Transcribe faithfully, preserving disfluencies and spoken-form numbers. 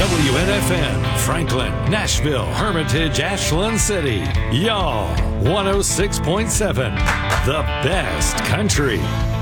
W N F N, Franklin, Nashville, Hermitage, Ashland City. Y'all, one oh six point seven, the best country.